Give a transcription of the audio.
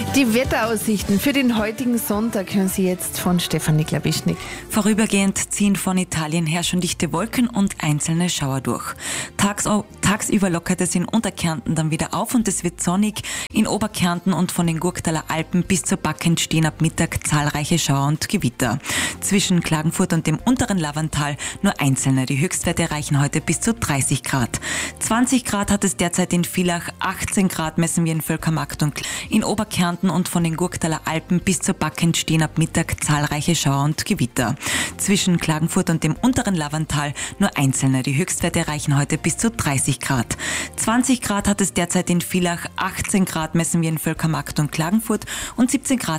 Die Wetteraussichten für den heutigen Sonntag hören Sie jetzt von Stefanie Klawischnik. Vorübergehend ziehen von Italien her schon dichte Wolken und einzelne Schauer durch. Tagsüber lockert es in Unterkärnten dann wieder auf und es wird sonnig. In Oberkärnten und von den Gurktaler Alpen bis zur Back entstehen ab Mittag zahlreiche Schauer und Gewitter. Zwischen Klagenfurt und dem unteren Lavantal nur einzelne. Die Höchstwerte erreichen heute bis zu 30 Grad. 20 Grad hat es derzeit in Villach, 18 Grad messen wir in Völkermarkt und in Oberkärnten und von den Gurktaler Alpen bis zur Back entstehen ab Mittag zahlreiche Schauer und Gewitter. Zwischen Klagenfurt und dem unteren Lavantal nur einzelne. Die Höchstwerte erreichen heute bis zu 30 Grad. 20 Grad hat es derzeit in Villach, 18 Grad messen wir in Völkermarkt und Klagenfurt und 17 Grad